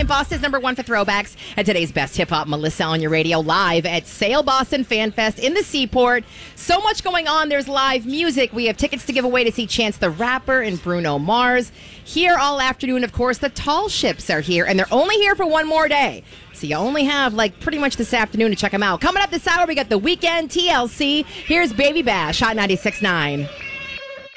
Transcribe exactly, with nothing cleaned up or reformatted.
nine, Boston's number one for throwbacks. And today's best hip-hop, Melissa on your radio, live at Sail Boston Fan Fest in the Seaport. So much going on. There's live music. We have tickets to give away to see Chance the Rapper and Bruno Mars. Here all afternoon, of course, the Tall Ships are here, and they're only here for one more day. So you only have, like, pretty much this afternoon to check them out. Coming up this hour, we got The Weeknd, T L C. Here's Baby Bash, Hot ninety-six point nine.